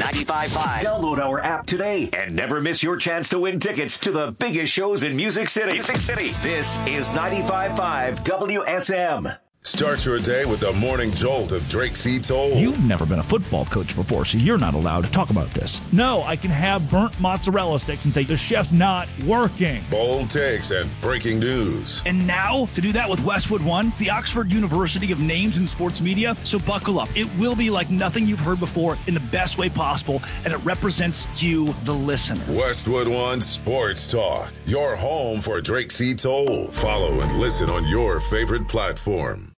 95.5. Download our app today and never miss your chance to win tickets to the biggest shows in Music City. This is 95.5 WSM. Start your day with the morning jolt of Drake C. Toll. You've never been a football coach before, so you're not allowed to talk about this. No, I can have burnt mozzarella sticks and say the chef's not working. Bold takes and breaking news. And now, to do that with Westwood One, the Oxford University of names in sports media. So buckle up. It will be like nothing you've heard before in the best way possible, and it represents you, the listener. Westwood One Sports Talk, your home for Drake C. Toll. Follow and listen on your favorite platform.